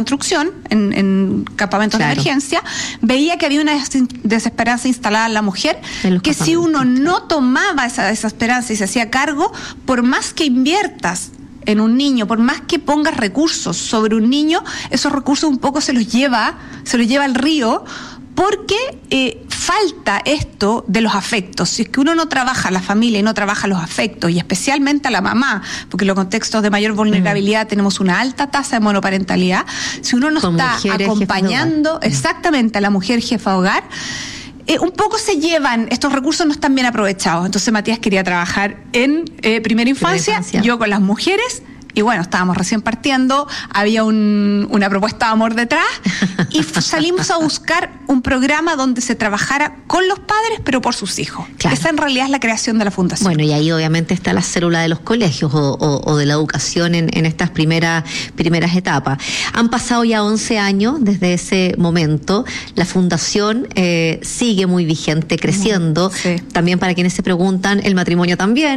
construcción, en campamentos de emergencia, veía que había una desesperanza instalada en la mujer, que si uno no tomaba esa desesperanza y se hacía cargo, por más que inviertas en un niño, por más que pongas recursos sobre un niño, esos recursos un poco se los lleva al río, porque falta esto de los afectos. Si es que uno no trabaja la familia y no trabaja los afectos, y especialmente a la mamá, porque en los contextos de mayor vulnerabilidad tenemos una alta tasa de monoparentalidad, si uno no está acompañando exactamente a la mujer jefa de hogar, un poco se llevan, estos recursos no están bien aprovechados. Entonces Matías quería trabajar en primera infancia, yo con las mujeres. Y bueno, estábamos recién partiendo, había una propuesta de amor detrás y salimos a buscar un programa donde se trabajara con los padres, pero por sus hijos. Claro. Esa en realidad es la creación de la fundación. Bueno, y ahí obviamente está la célula de los colegios o de la educación en estas primeras etapas. Han pasado ya 11 años desde ese momento. La fundación sigue muy vigente, creciendo. Sí. También para quienes se preguntan, el matrimonio también.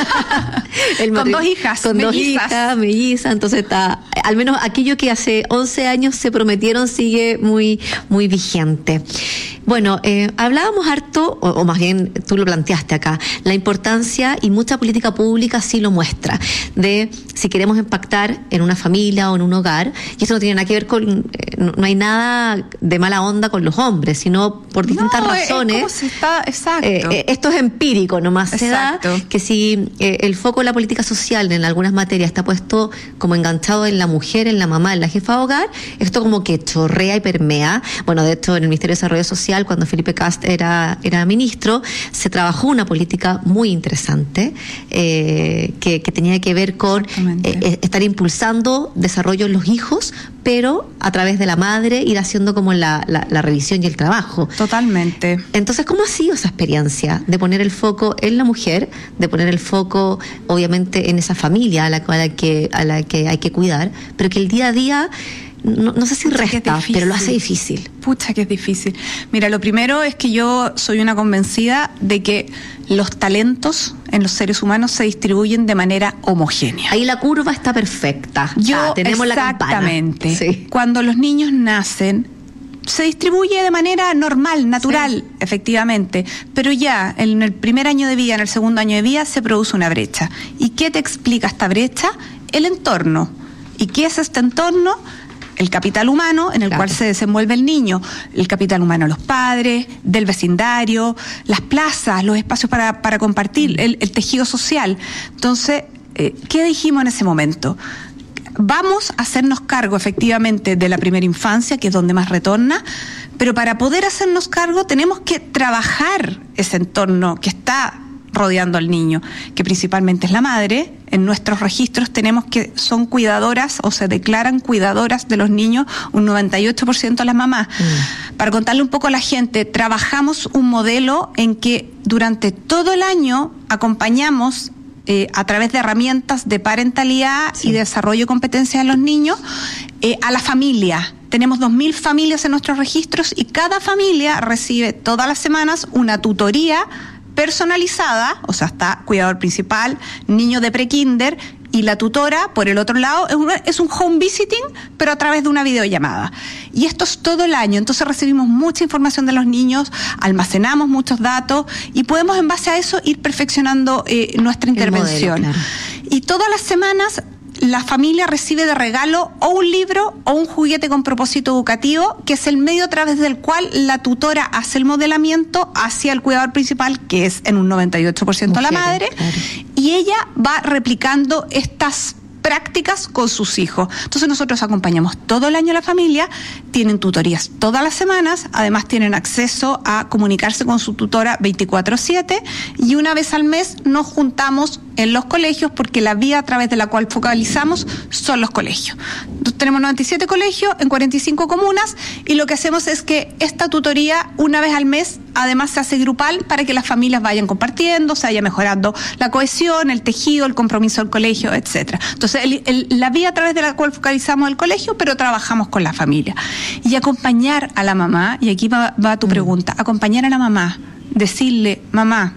Con dos hijas. Con dos hijas. Melliza, entonces está, al menos aquello que hace 11 años se prometieron sigue muy, muy vigente. Bueno, hablábamos harto, o más bien tú lo planteaste acá, la importancia, y mucha política pública sí lo muestra, de si queremos impactar en una familia o en un hogar, y esto no tiene nada que ver con, no hay nada de mala onda con los hombres, sino por distintas razones. Exacto. Esto es empírico, nomás se da que si el foco de la política social en algunas materias está puesto como enganchado en la mujer, en la mamá, en la jefa de hogar, esto como que chorrea y permea. Bueno, de hecho en el Ministerio de Desarrollo Social, cuando Felipe Kast era ministro, se trabajó una política muy interesante que tenía que ver con estar impulsando desarrollo en los hijos, pero a través de la madre ir haciendo como la revisión y el trabajo. Totalmente. Entonces, ¿cómo ha sido esa experiencia de poner el foco en la mujer, de poner el foco obviamente en esa familia a la que hay que cuidar, pero que el día a día no sé si resta, pero lo hace difícil? Pucha, que es difícil. Mira, lo primero es que yo soy una convencida de que los talentos en los seres humanos se distribuyen de manera homogénea. Ahí la curva está perfecta. Tenemos exactamente. La campana. Sí. Cuando los niños nacen, se distribuye de manera normal, natural, efectivamente, pero ya en el primer año de vida, en el segundo año de vida, se produce una brecha. ¿Y qué te explica esta brecha? El entorno. ¿Y qué es este entorno? El capital humano en el cual se desenvuelve el niño, el capital humano de los padres, del vecindario, las plazas, los espacios para compartir, el tejido social. Entonces, ¿qué dijimos en ese momento? Vamos a hacernos cargo efectivamente de la primera infancia, que es donde más retorna, pero para poder hacernos cargo tenemos que trabajar ese entorno que está rodeando al niño, que principalmente es la madre. En nuestros registros tenemos que son cuidadoras o se declaran cuidadoras de los niños, un 98% de las mamás. Para contarle un poco a la gente, trabajamos un modelo en que durante todo el año acompañamos a través de herramientas de parentalidad y desarrollo de competencias de los niños a la familia. Tenemos 2.000 familias en nuestros registros y cada familia recibe todas las semanas una tutoría personalizada, o sea, está cuidador principal, niño de pre-kinder, y la tutora, por el otro lado, es un home visiting, pero a través de una videollamada. Y esto es todo el año, entonces recibimos mucha información de los niños, almacenamos muchos datos y podemos en base a eso ir perfeccionando nuestra intervención. Modelo, claro. Y todas las semanas la familia recibe de regalo o un libro o un juguete con propósito educativo, que es el medio a través del cual la tutora hace el modelamiento hacia el cuidador principal, que es en un 98% la madre, y ella va replicando estas prácticas con sus hijos. Entonces nosotros acompañamos todo el año a la familia, tienen tutorías todas las semanas, además tienen acceso a comunicarse con su tutora 24/7 y una vez al mes nos juntamos en los colegios porque la vía a través de la cual focalizamos son los colegios. Entonces, tenemos 97 colegios en 45 comunas y lo que hacemos es que esta tutoría una vez al mes además se hace grupal para que las familias vayan compartiendo, se vaya mejorando la cohesión, el tejido, el compromiso del colegio, etcétera. Entonces la vía a través de la cual focalizamos el colegio, pero trabajamos con la familia. Y acompañar a la mamá, y aquí va tu pregunta, acompañar a la mamá, decirle, mamá,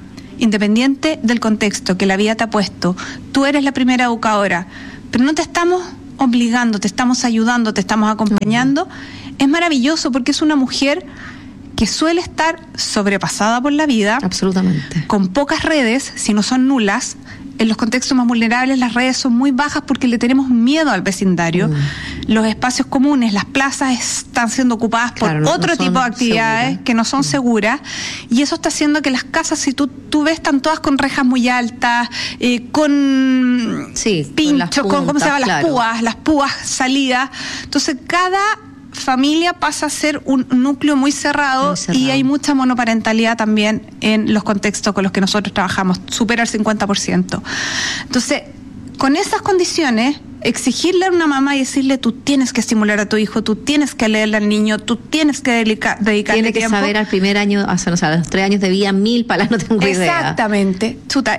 independiente del contexto que la vida te ha puesto, tú eres la primera educadora, pero no te estamos obligando, te estamos ayudando, te estamos acompañando, es maravilloso porque es una mujer que suele estar sobrepasada por la vida. Absolutamente. Con pocas redes, si no son nulas. En los contextos más vulnerables las redes son muy bajas porque le tenemos miedo al vecindario. Los espacios comunes, las plazas están siendo ocupadas por otro tipo de actividades que no son seguras, y eso está haciendo que las casas, si tú ves, están todas con rejas muy altas, con pinchos, con ¿cómo se llama? Las púas salidas. Entonces cada familia pasa a ser un núcleo muy cerrado, y hay mucha monoparentalidad también en los contextos con los que nosotros trabajamos, supera el 50%. Entonces, con esas condiciones, exigirle a una mamá y decirle: tú tienes que estimular a tu hijo, tú tienes que leerle al niño, tú tienes que dedicarle tiempo. Tiene que saber al primer año, o sea, a los 3 años de vida, 1000 palas, no tengo idea. Exactamente. Chuta,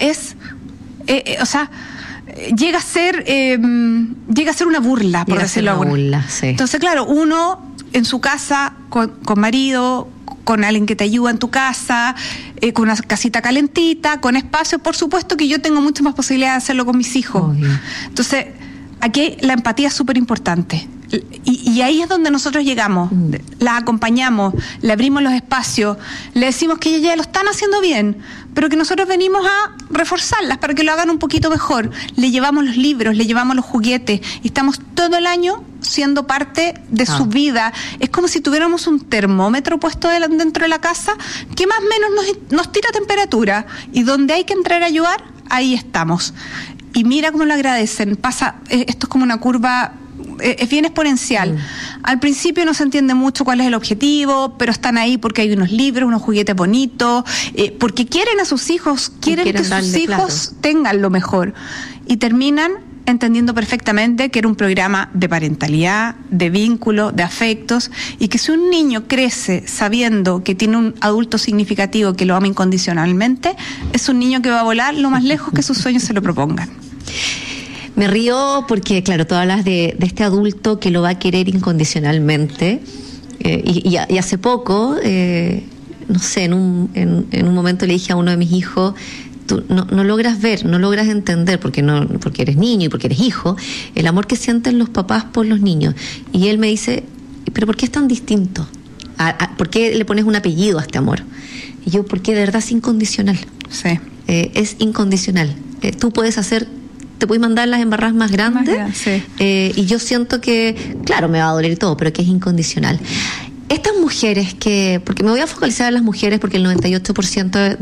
llega a ser una burla, por decirlo así. Sí. Entonces, claro, uno en su casa, con marido, con alguien que te ayuda en tu casa, con una casita calentita, con espacio, por supuesto que yo tengo muchas más posibilidades de hacerlo con mis hijos. Obvio. Entonces, aquí la empatía es súper importante. Y ahí es donde nosotros llegamos, las acompañamos, le abrimos los espacios, le decimos que ellas ya lo están haciendo bien, pero que nosotros venimos a reforzarlas para que lo hagan un poquito mejor. Le llevamos los libros, le llevamos los juguetes, y estamos todo el año siendo parte de su vida. Es como si tuviéramos un termómetro puesto dentro de la casa que más o menos nos tira temperatura, y donde hay que entrar a ayudar, ahí estamos. Y mira cómo lo agradecen. Esto es como una curva, es bien exponencial. Al principio no se entiende mucho cuál es el objetivo, pero están ahí porque hay unos libros, unos juguetes bonitos, porque quieren a sus hijos, quieren que sus hijos tengan lo mejor, y terminan entendiendo perfectamente que era un programa de parentalidad, de vínculo, de afectos, y que si un niño crece sabiendo que tiene un adulto significativo que lo ama incondicionalmente, es un niño que va a volar lo más lejos que sus sueños se lo propongan. Me río porque, claro, tú hablas de este adulto que lo va a querer incondicionalmente, y hace poco, no sé, en un momento le dije a uno de mis hijos: tú no logras ver, no logras entender, porque eres niño y porque eres hijo, el amor que sienten los papás por los niños. Y él me dice: ¿pero por qué es tan distinto? ¿Por qué le pones un apellido a este amor? Y yo: porque de verdad es incondicional. Sí. Es incondicional. Tú puedes te puedes mandar las embarradas más grandes, sí. Y yo siento que, claro, me va a doler todo, pero que es incondicional. Estas mujeres porque me voy a focalizar en las mujeres, porque el 98%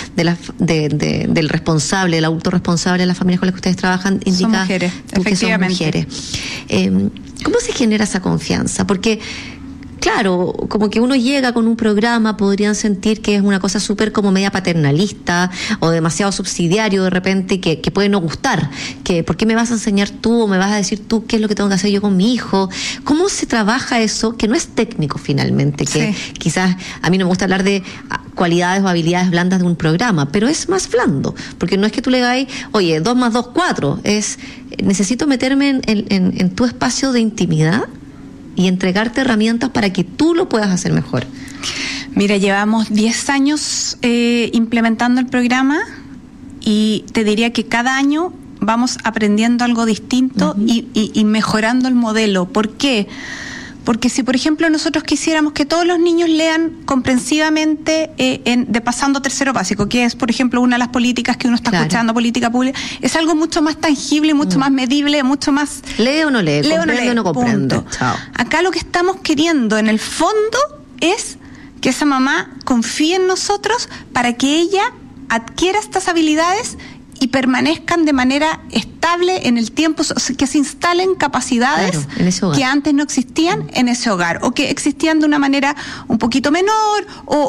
del responsable, del adulto responsable de las familias con las que ustedes trabajan indica son mujeres, que son mujeres. ¿Cómo se genera esa confianza? Porque, claro, como que uno llega con un programa, podrían sentir que es una cosa súper como media paternalista o demasiado subsidiario de repente, que puede no gustar. Que ¿por qué me vas a enseñar tú o me vas a decir tú qué es lo que tengo que hacer yo con mi hijo? ¿Cómo se trabaja eso que no es técnico finalmente? Que quizás a mí no me gusta hablar de cualidades o habilidades blandas de un programa, pero es más blando, porque no es que tú le digas: oye, 2 más 2, 4. Necesito meterme en tu espacio de intimidad y entregarte herramientas para que tú lo puedas hacer mejor. Mira, llevamos 10 años implementando el programa, y te diría que cada año vamos aprendiendo algo distinto y mejorando el modelo. ¿Por qué? Porque si, por ejemplo, nosotros quisiéramos que todos los niños lean comprensivamente de pasando tercero básico, que es, por ejemplo, una de las políticas que uno está escuchando, política pública, es algo mucho más tangible, mucho más medible, mucho más... ¿Lee o no lee? ¿Comprende o no comprende? Chao. Acá lo que estamos queriendo, en el fondo, es que esa mamá confíe en nosotros para que ella adquiera estas habilidades y permanezcan de manera estable en el tiempo, que se instalen capacidades que antes no existían en ese hogar, o que existían de una manera un poquito menor,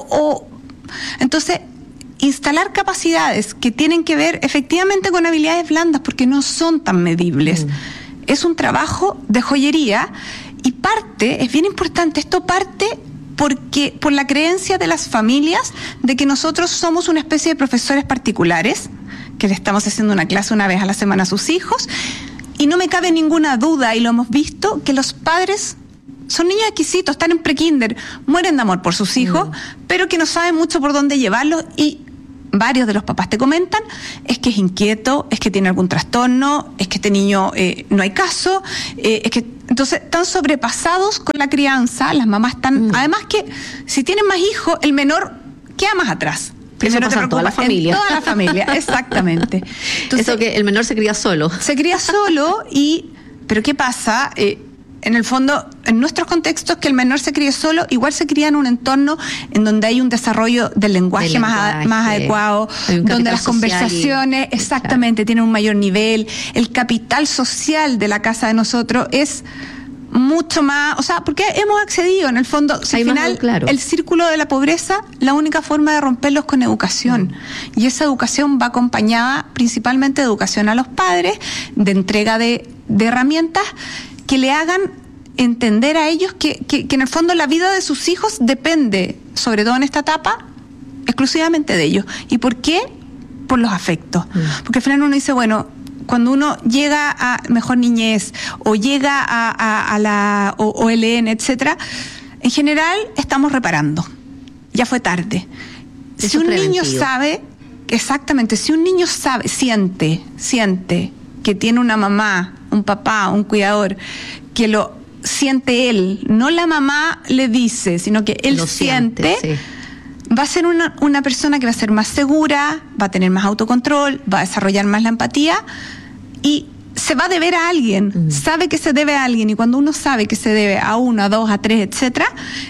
entonces instalar capacidades que tienen que ver efectivamente con habilidades blandas, porque no son tan medibles. Es un trabajo de joyería, y es bien importante, esto parte por la creencia de las familias de que nosotros somos una especie de profesores particulares, que le estamos haciendo una clase una vez a la semana a sus hijos, y no me cabe ninguna duda, y lo hemos visto, que los padres son niños exquisitos, están en prekinder, mueren de amor por sus hijos, pero que no saben mucho por dónde llevarlos, y varios de los papás te comentan, es que es inquieto, es que tiene algún trastorno, es que este niño no hay caso, es que entonces están sobrepasados con la crianza, las mamás están, además que si tienen más hijos, el menor queda más atrás. Primero te preocupa, toda la familia. En toda la familia, exactamente. Entonces, eso que el menor se cría solo. Se cría solo pero ¿qué pasa? En el fondo, en nuestros contextos, que el menor se críe solo, igual se cría en un entorno en donde hay un desarrollo del lenguaje más adecuado, donde las conversaciones exactamente tienen un mayor nivel, el capital social de la casa de nosotros es mucho más, o sea, porque hemos accedido, en el fondo, si al final, el círculo de la pobreza, la única forma de romperlo es con educación, y esa educación va acompañada principalmente de educación a los padres, de entrega de herramientas que le hagan entender a ellos que en el fondo la vida de sus hijos depende, sobre todo en esta etapa, exclusivamente de ellos. ¿Y por qué? Por los afectos. Porque al final uno dice, bueno, cuando uno llega a Mejor Niñez o llega a la OLN, etcétera, en general estamos reparando. Ya fue tarde. Si un niño sabe, exactamente, si un niño sabe, siente que tiene una mamá, un papá, un cuidador, que lo siente él, no la mamá le dice, sino que él siente, va a ser una persona que va a ser más segura, va a tener más autocontrol, va a desarrollar más la empatía y se va a deber a alguien, sabe que se debe a alguien, y cuando uno sabe que se debe a 1, a 2, a 3, etcétera,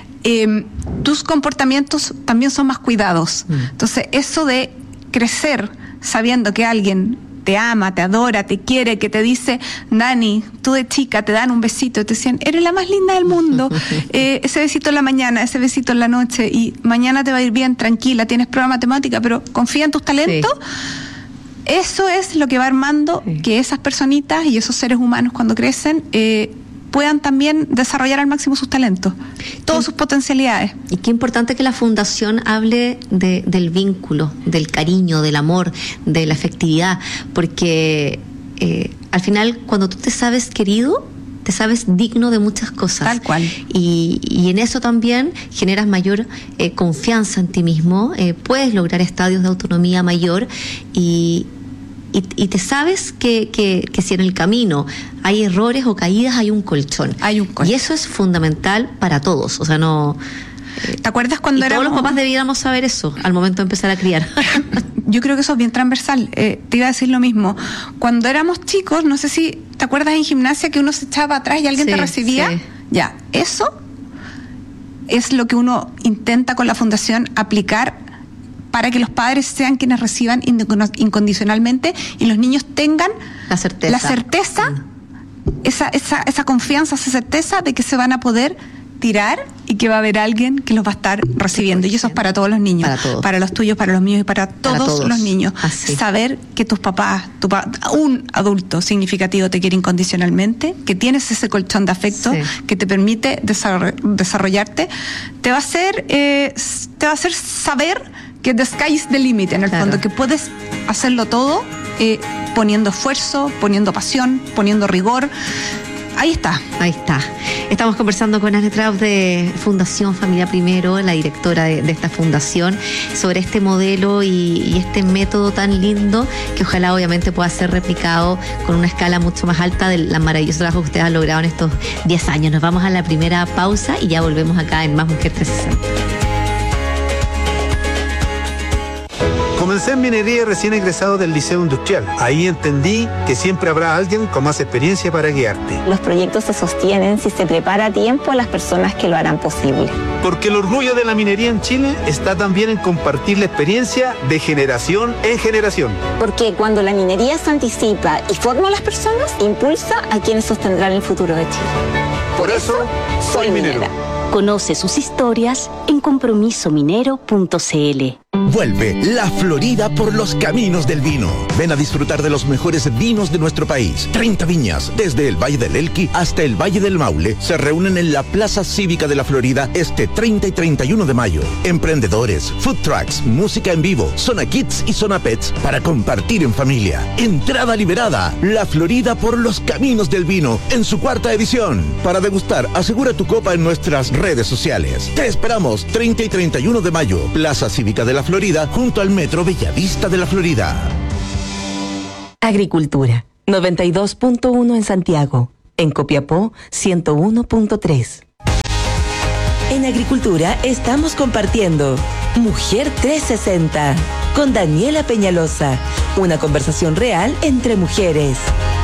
tus comportamientos también son más cuidados. Entonces, eso de crecer sabiendo que alguien te ama, te adora, te quiere, que te dice, Dani, tú de chica te dan un besito, te decían, eres la más linda del mundo, ese besito en la mañana, ese besito en la noche, y mañana te va a ir bien, tranquila, tienes prueba de matemática, pero confía en tus talentos. Eso es lo que va armando que esas personitas y esos seres humanos cuando crecen puedan también desarrollar al máximo sus talentos, todas sus potencialidades. Y qué importante que la Fundación hable del vínculo, del cariño, del amor, de la afectividad, porque al final cuando tú te sabes querido, te sabes digno de muchas cosas. Tal cual. Y en eso también generas mayor confianza en ti mismo, puedes lograr estadios de autonomía mayor y te sabes que si en el camino hay errores o caídas, hay un colchón. Y eso es fundamental para todos. O sea, no... ¿Te acuerdas cuando todos los papás debiéramos saber eso al momento de empezar a criar? Yo creo que eso es bien transversal. Te iba a decir lo mismo. Cuando éramos chicos, no sé si te acuerdas en gimnasia que uno se echaba atrás y alguien te recibía. Sí. Ya, eso es lo que uno intenta con la Fundación aplicar para que los padres sean quienes reciban incondicionalmente y los niños tengan la certeza, esa confianza, esa certeza de que se van a poder tirar y que va a haber alguien que los va a estar recibiendo. Y eso es para todos los niños, para los tuyos, para los míos y para todos los niños. Así. Saber que tus papás, un adulto significativo te quiere incondicionalmente, que tienes ese colchón de afecto que te permite desarrollarte, te va a hacer saber que the sky is the limit, en el fondo, que puedes hacerlo todo poniendo esfuerzo, poniendo pasión, poniendo rigor. Ahí está. Estamos conversando con Anne Traub de Fundación Familia Primero, la directora de esta fundación, sobre este modelo y este método tan lindo que ojalá obviamente pueda ser replicado con una escala mucho más alta del maravilloso trabajo que ustedes han logrado en estos 10 años. Nos vamos a la primera pausa y ya volvemos acá en Más Mujer 360. Comencé en minería recién egresado del Liceo Industrial. Ahí entendí que siempre habrá alguien con más experiencia para guiarte. Los proyectos se sostienen si se prepara a tiempo a las personas que lo harán posible. Porque el orgullo de la minería en Chile está también en compartir la experiencia de generación en generación. Porque cuando la minería se anticipa y forma a las personas, impulsa a quienes sostendrán el futuro de Chile. Por eso, soy minera. Conoce sus historias en compromisominero.cl. Vuelve La Florida por los caminos del vino. Ven a disfrutar de los mejores vinos de nuestro país. 30 viñas, desde el Valle del Elqui hasta el Valle del Maule, se reúnen en la Plaza Cívica de La Florida este 30 y 31 de mayo. Emprendedores, food trucks, música en vivo, zona kids y zona pets para compartir en familia. Entrada liberada. La Florida por los caminos del vino en su 4ª edición. Para degustar, asegura tu copa en nuestras redes sociales. Te esperamos 30 y 31 de mayo, Plaza Cívica de La La Florida, junto al Metro Bellavista de La Florida. Agricultura, 92.1 en Santiago. En Copiapó, 101.3. En Agricultura estamos compartiendo Mujer 360 con Daniela Peñalosa. Una conversación real entre mujeres.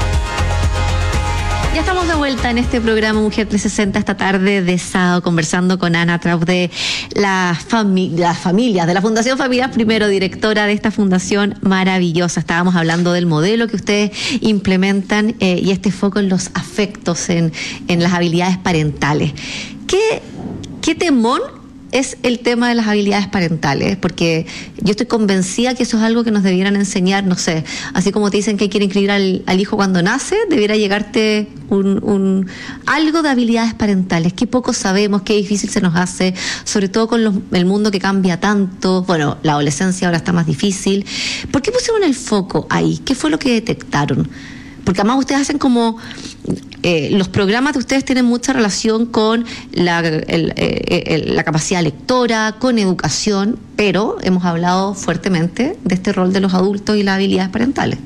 Ya estamos de vuelta en este programa Mujer 360 esta tarde de sábado, conversando con Ana Traub de las familias, de la Fundación Familias Primero, directora de esta fundación maravillosa. Estábamos hablando del modelo que ustedes implementan y este foco en los afectos, en las habilidades parentales. ¿Qué temón es el tema de las habilidades parentales? Porque yo estoy convencida que eso es algo que nos debieran enseñar, no sé, así como te dicen que quieren inscribir al hijo cuando nace, debiera llegarte algo de habilidades parentales. Qué poco sabemos, qué difícil se nos hace, sobre todo con el mundo que cambia tanto. Bueno, la adolescencia ahora está más difícil. ¿Por qué pusieron el foco ahí? ¿Qué fue lo que detectaron? Porque además ustedes hacen como... los programas de ustedes tienen mucha relación con la capacidad lectora, con educación, pero hemos hablado fuertemente de este rol de los adultos y las habilidades parentales.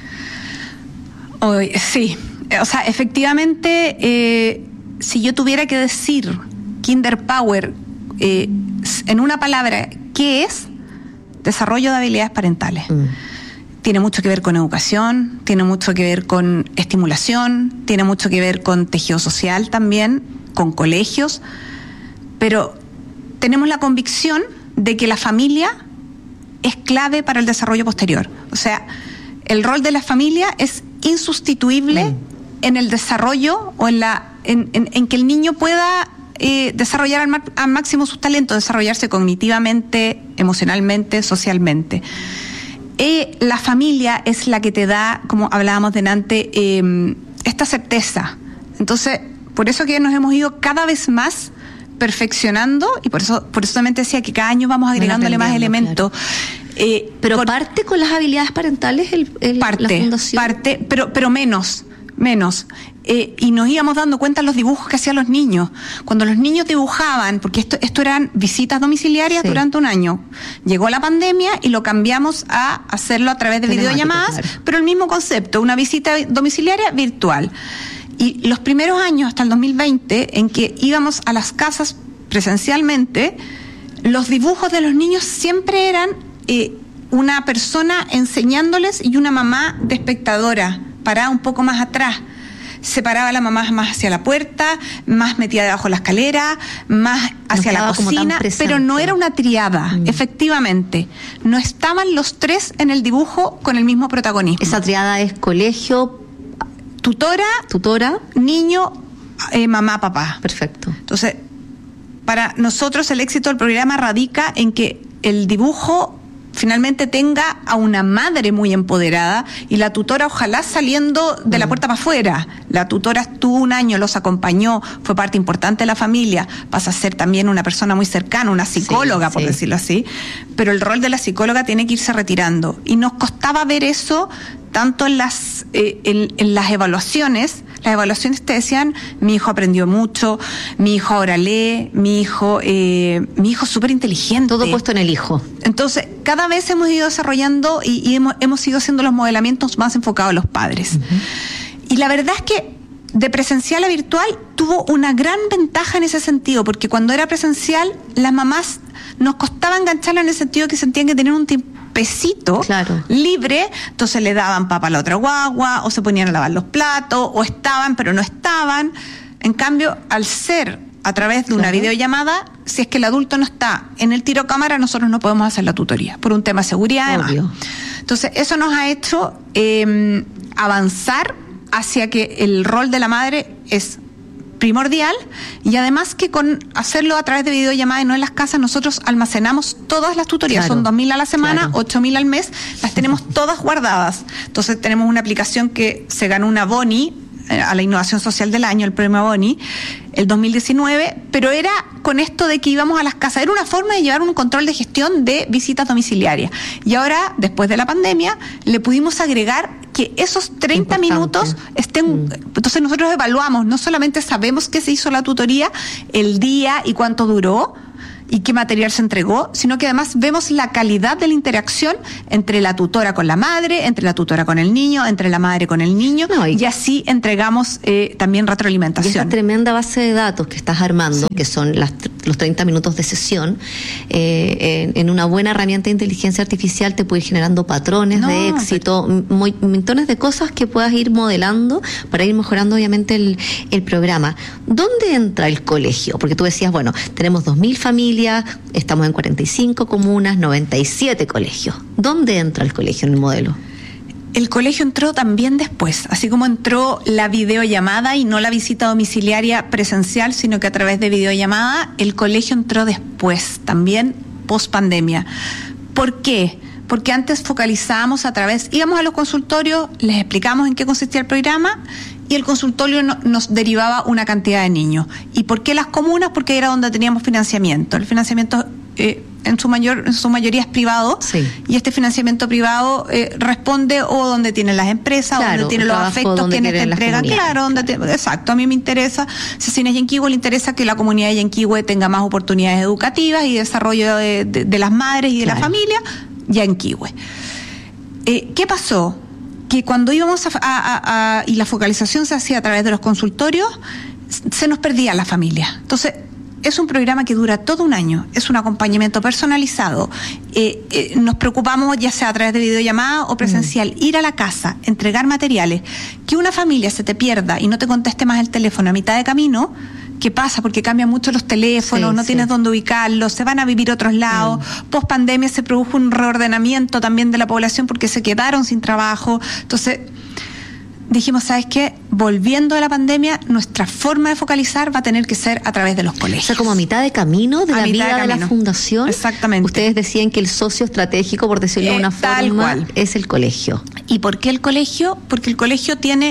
Sí, o sea, efectivamente, si yo tuviera que decir Kinder Power en una palabra, ¿qué es? Desarrollo de habilidades parentales. Tiene mucho que ver con educación, tiene mucho que ver con estimulación, tiene mucho que ver con tejido social también, con colegios, pero tenemos la convicción de que la familia es clave para el desarrollo posterior. O sea, el rol de la familia es insustituible en el desarrollo o en que el niño pueda desarrollar al máximo sus talentos, desarrollarse cognitivamente, emocionalmente, socialmente. La familia es la que te da, como hablábamos delante, esta certeza. Entonces, por eso que nos hemos ido cada vez más perfeccionando, y por eso también te decía que cada año vamos agregándole más elementos. Claro. Pero parte con las habilidades parentales la fundación. Parte, pero menos. Y nos íbamos dando cuenta en los dibujos que hacían los niños. Cuando los niños dibujaban, porque esto eran visitas domiciliarias durante un año. Llegó la pandemia y lo cambiamos a hacerlo a través de videollamadas, claro. Pero el mismo concepto, una visita domiciliaria virtual. Y los primeros años, hasta el 2020, en que íbamos a las casas presencialmente, los dibujos de los niños siempre eran una persona enseñándoles y una mamá de espectadora, parada un poco más atrás. Se paraba la mamá más hacia la puerta, más metida debajo de la escalera, más hacia la cocina, pero no era una triada, efectivamente. No estaban los tres en el dibujo con el mismo protagonismo. Esa triada es colegio, tutora, niño, mamá, papá. Perfecto. Entonces, para nosotros el éxito del programa radica en que el dibujo finalmente tenga a una madre muy empoderada y la tutora ojalá saliendo de la puerta para afuera. La tutora estuvo un año, los acompañó, fue parte importante de la familia, pasa a ser también una persona muy cercana, una psicóloga, por decirlo así, pero el rol de la psicóloga tiene que irse retirando. Y nos costaba ver eso tanto en las evaluaciones. Las evaluaciones te decían, mi hijo aprendió mucho, mi hijo ahora lee, mi hijo es súper inteligente. Todo puesto en el hijo. Entonces, cada vez hemos ido desarrollando y hemos ido haciendo los modelamientos más enfocados a los padres. Y la verdad es que de presencial a virtual tuvo una gran ventaja en ese sentido, porque cuando era presencial, las mamás nos costaba engancharla en el sentido que sentían que tenían un tiempecito libre, entonces le daban papa a la otra guagua, o se ponían a lavar los platos, o estaban pero no estaban. En cambio, al ser a través de una videollamada, si es que el adulto no está en el tiro cámara, nosotros no podemos hacer la tutoría, por un tema de seguridad además. Entonces, eso nos ha hecho avanzar hacia que el rol de la madre es primordial, y además que con hacerlo a través de videollamada y no en las casas, nosotros almacenamos todas las tutorías, son 2.000 a la semana, 8.000 al mes, las tenemos todas guardadas. Entonces tenemos una aplicación que se ganó una Boni a la innovación social del año, el premio Boni, el 2019, pero era con esto de que íbamos a las casas, era una forma de llevar un control de gestión de visitas domiciliarias. Y ahora, después de la pandemia, le pudimos agregar que esos 30 minutos estén. Entonces nosotros evaluamos, no solamente sabemos que se hizo la tutoría, el día y cuánto duró, y qué material se entregó, sino que además vemos la calidad de la interacción entre la tutora con la madre, entre la tutora con el niño, entre la madre con el niño, y así entregamos también retroalimentación. Y esa tremenda base de datos que estás armando, que son los 30 minutos de sesión, en una buena herramienta de inteligencia artificial te puede ir generando patrones de éxito, montones de cosas que puedas ir modelando para ir mejorando obviamente el programa. ¿Dónde entra el colegio? Porque tú decías, bueno, tenemos 2.000 familias, estamos en 45 comunas, 97 colegios. ¿Dónde entra el colegio en el modelo? El colegio entró también después, así como entró la videollamada y no la visita domiciliaria presencial, sino que a través de videollamada, el colegio entró después, también post pandemia. ¿Por qué? Porque antes focalizábamos íbamos a los consultorios, les explicamos en qué consistía el programa y el consultorio nos derivaba una cantidad de niños. ¿Y por qué las comunas? Porque era donde teníamos financiamiento. El financiamiento en su mayoría es privado, y este financiamiento privado responde o donde tienen las empresas, donde tienen los afectos quienes te entregan. Claro, exacto. A mí me interesa, Cecinas Yanquihue le interesa que la comunidad de Yanquihue tenga más oportunidades educativas y desarrollo de las madres y de la familia. Yanquihue. ¿Qué pasó? Que cuando íbamos y la focalización se hacía a través de los consultorios, se nos perdía la familia. Entonces, es un programa que dura todo un año, es un acompañamiento personalizado. Nos preocupamos, ya sea a través de videollamada o presencial, ir a la casa, entregar materiales. Que una familia se te pierda y no te conteste más el teléfono a mitad de camino, ¿qué pasa? Porque cambian mucho los teléfonos, no tienes dónde ubicarlos, se van a vivir a otros lados. Post pandemia se produjo un reordenamiento también de la población porque se quedaron sin trabajo. Entonces, dijimos, ¿sabes qué? Volviendo de la pandemia, nuestra forma de focalizar va a tener que ser a través de los colegios. O sea, como a mitad de camino de la vida de la fundación. Exactamente. Ustedes decían que el socio estratégico, por decirlo de una forma, es el colegio. ¿Y por qué el colegio? Porque el colegio tiene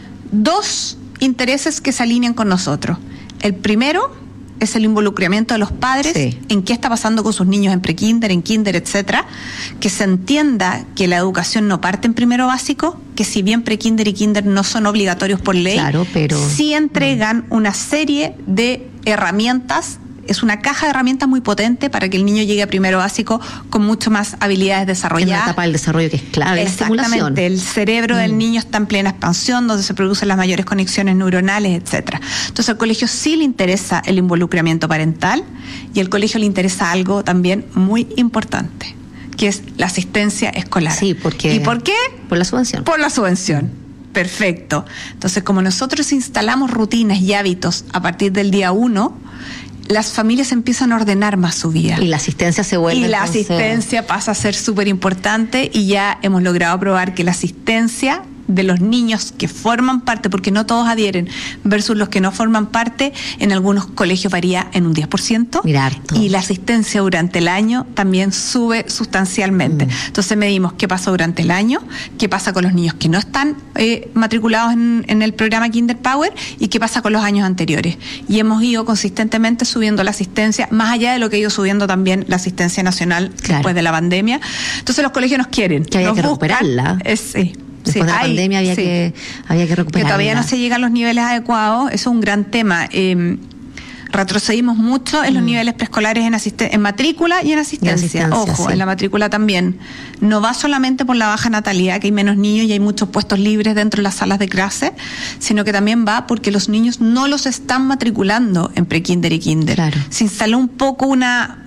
dos intereses que se alinean con nosotros. El primero es el involucramiento de los padres en qué está pasando con sus niños en prekinder, en kinder, etcétera, que se entienda que la educación no parte en primero básico, que si bien prekinder y kinder no son obligatorios por ley, pero sí entregan una serie de herramientas. Es una caja de herramientas muy potente para que el niño llegue a primero básico con mucho más habilidades desarrolladas. En una etapa del desarrollo que es clave, la estimulación. Exactamente, el cerebro del niño está en plena expansión, donde se producen las mayores conexiones neuronales, etcétera. Entonces al colegio sí le interesa el involucramiento parental y al colegio le interesa algo también muy importante, que es la asistencia escolar. Sí, porque... ¿Y por qué? Por la subvención. Por la subvención. Perfecto. Entonces, como nosotros instalamos rutinas y hábitos a partir del día 1, las familias empiezan a ordenar más su vida. Y la asistencia se vuelve... Y la asistencia pasa a ser súper importante y ya hemos logrado probar que la asistencia de los niños que forman parte, porque no todos adhieren, versus los que no forman parte, en algunos colegios varía en un 10%. Mira, y la asistencia durante el año también sube sustancialmente. Entonces medimos qué pasa durante el año, qué pasa con los niños que no están matriculados en el programa Kinder Power y qué pasa con los años anteriores. Y hemos ido consistentemente subiendo la asistencia, más allá de lo que ha ido subiendo también la asistencia nacional después de la pandemia. Entonces los colegios nos quieren. Que había que recuperarla. Después de la pandemia había que recuperarla. Que todavía no se llega a los niveles adecuados, eso es un gran tema. Retrocedimos mucho en los niveles preescolares en matrícula y en asistencia. Ojo, en la matrícula también. No va solamente por la baja natalidad, que hay menos niños y hay muchos puestos libres dentro de las salas de clase, sino que también va porque los niños no los están matriculando en prekinder y kinder. Claro. Se instaló un poco una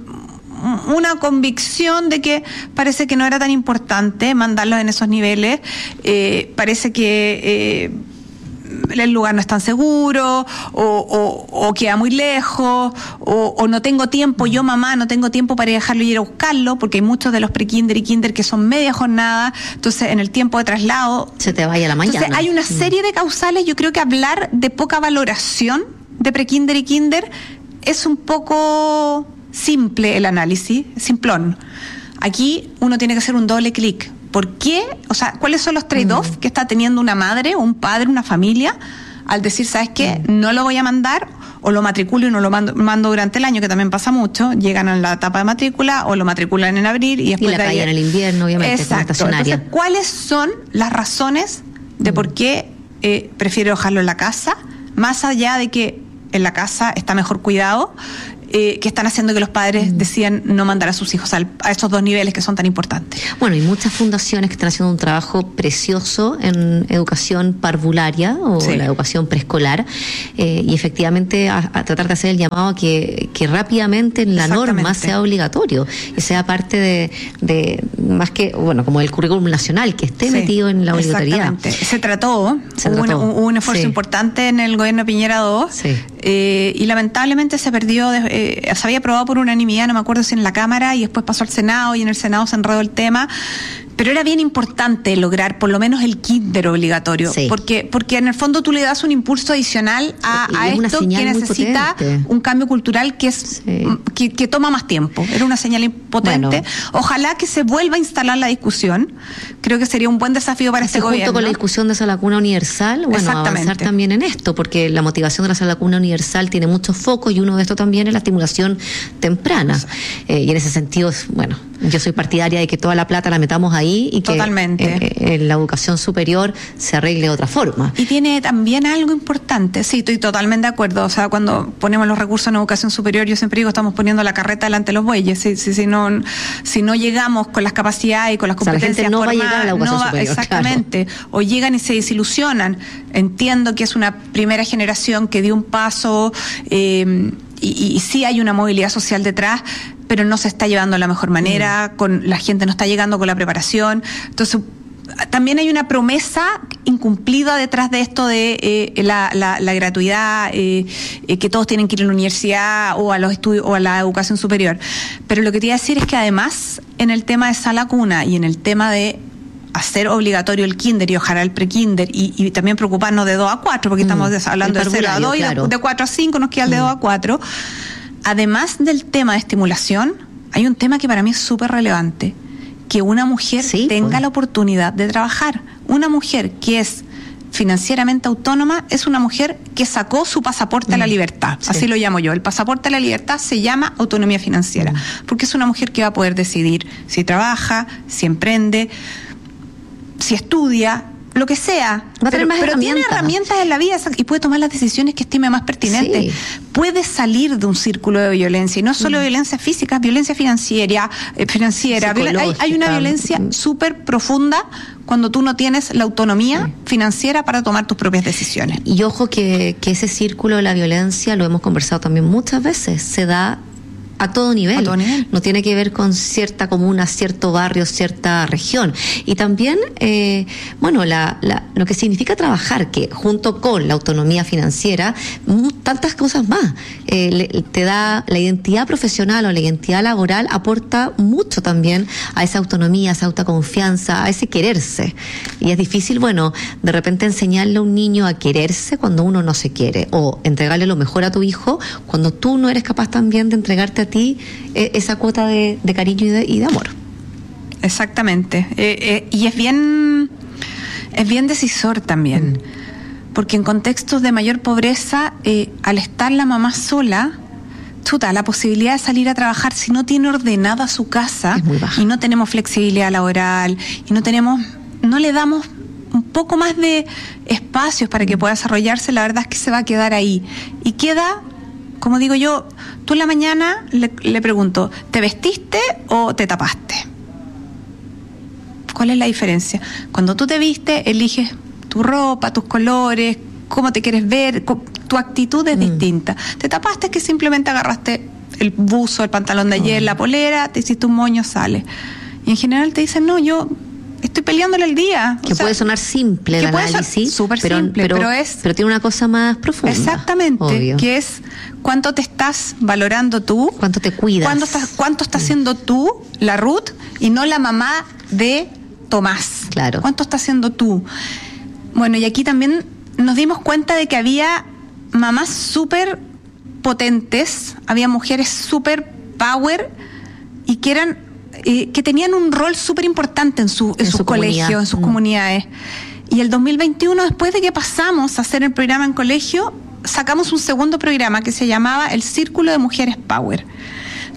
convicción de que parece que no era tan importante mandarlos en esos niveles, parece que el lugar no es tan seguro o queda muy lejos o no tengo tiempo, yo mamá no tengo tiempo para dejarlo y ir a buscarlo, porque hay muchos de los prekinder y kinder que son media jornada, entonces en el tiempo de traslado se te vaya la mañana. Entonces hay una serie de causales. Yo creo que hablar de poca valoración de prekinder y kinder es un poco simple el análisis, simplón. Aquí uno tiene que hacer un doble clic. ¿Por qué? O sea, ¿cuáles son los trade-offs que está teniendo una madre, un padre, una familia al decir, ¿sabes qué? No lo voy a mandar, o lo matriculo y no lo mando durante el año, que también pasa mucho. Llegan a la etapa de matrícula o lo matriculan en abril y después la calle en el invierno, obviamente. Exacto. Entonces, ¿cuáles son las razones de por qué prefiero dejarlo en la casa? Más allá de que en la casa está mejor cuidado, que están haciendo que los padres decidan no mandar a sus hijos a esos 2 niveles que son tan importantes. Bueno, y muchas fundaciones que están haciendo un trabajo precioso en educación parvularia o la educación preescolar, y efectivamente a tratar de hacer el llamado a que rápidamente en la norma sea obligatorio y sea parte de más que, bueno, como el currículum nacional, que esté metido en la obligatoriedad. Exactamente. Se trató. Hubo un esfuerzo importante en el gobierno de Piñera II, y lamentablemente se perdió, se había aprobado por unanimidad, no me acuerdo si en la Cámara, y después pasó al Senado, y en el Senado se enredó el tema. Pero era bien importante lograr por lo menos el kinder obligatorio, porque en el fondo tú le das un impulso adicional a esto que necesita un cambio cultural que es que toma más tiempo. Era una señal potente. Bueno, ojalá que se vuelva a instalar la discusión. Creo que sería un buen desafío para este gobierno. Junto con la discusión de esa lacuna universal, bueno, avanzar también en esto, porque la motivación de la lacuna universal tiene muchos focos, y uno de estos también es la estimulación temprana. Y en ese sentido, bueno, yo soy partidaria de que toda la plata la metamos ahí y que en la educación superior se arregle de otra forma. Y tiene también algo importante, sí, estoy totalmente de acuerdo. O sea, cuando ponemos los recursos en educación superior, yo siempre digo, estamos poniendo la carreta delante de los bueyes. Si no llegamos con las capacidades y con las competencias, la gente no va a llegar a la educación superior. Exactamente. Claro. O llegan y se desilusionan. Entiendo que es una primera generación que dio un paso, y sí hay una movilidad social detrás, pero no se está llevando de la mejor manera, la gente no está llegando con la preparación. Entonces, también hay una promesa incumplida detrás de esto de la gratuidad, que todos tienen que ir a la universidad o a los estudios o a la educación superior. Pero lo que te iba a decir es que además, en el tema de sala cuna y en el tema de hacer obligatorio el kinder y ojalá el prekinder, y también preocuparnos de 2 a 4, porque estamos hablando de 0 a 2, claro, y de 4 a 5 nos queda el de 2 a 4. Además del tema de estimulación, hay un tema que para mí es súper relevante, que una mujer tenga la oportunidad de trabajar. Una mujer que es financieramente autónoma es una mujer que sacó su pasaporte a la libertad, así lo llamo yo. El pasaporte a la libertad se llama autonomía financiera, porque es una mujer que va a poder decidir si trabaja, si emprende, si estudia, lo que sea, pero tiene herramientas en la vida y puede tomar las decisiones que estime más pertinentes. Puede salir de un círculo de violencia, y no solo violencia física, violencia financiera. Hay una violencia súper profunda cuando tú no tienes la autonomía financiera para tomar tus propias decisiones. Y ojo que ese círculo de la violencia, lo hemos conversado también muchas veces, se da a todo nivel. No tiene que ver con cierta comuna, cierto barrio, cierta región. Y también, lo que significa trabajar, que junto con la autonomía financiera, tantas cosas más. Te da la identidad profesional o la identidad laboral, aporta mucho también a esa autonomía, a esa autoconfianza, a ese quererse. Y es difícil, de repente enseñarle a un niño a quererse cuando uno no se quiere, o entregarle lo mejor a tu hijo cuando tú no eres capaz también de entregarte a ti esa cuota de cariño y de amor. Exactamente. Y es bien decisor también, porque en contextos de mayor pobreza, al estar la mamá sola, la posibilidad de salir a trabajar, si no tiene ordenada su casa, es muy baja. Y no tenemos flexibilidad laboral, y no le damos un poco más de espacios para que pueda desarrollarse, la verdad es que se va a quedar ahí. Y queda, como digo yo, tú en la mañana le pregunto, ¿te vestiste o te tapaste? ¿Cuál es la diferencia? Cuando tú te vistes, eliges tu ropa, tus colores, cómo te quieres ver, tu actitud es distinta. Te tapaste, es que simplemente agarraste el buzo, el pantalón de ayer, la polera, te hiciste un moño, sale. Y en general te dicen, no, yo estoy peleándole el día. Que puede sonar simple el análisis, súper simple, pero tiene una cosa más profunda. Exactamente, obvio. Que es cuánto te estás valorando tú, cuánto te cuidas, cuánto estás haciendo tú, la Ruth, y no la mamá de Tomás. Claro. ¿Cuánto estás haciendo tú? Bueno, y aquí también nos dimos cuenta de que había mamás súper potentes, había mujeres súper power y que eran que tenían un rol súper importante en sus colegios, en sus comunidades. Y el 2021, después de que pasamos a hacer el programa en colegio, sacamos un segundo programa que se llamaba El Círculo de Mujeres Power.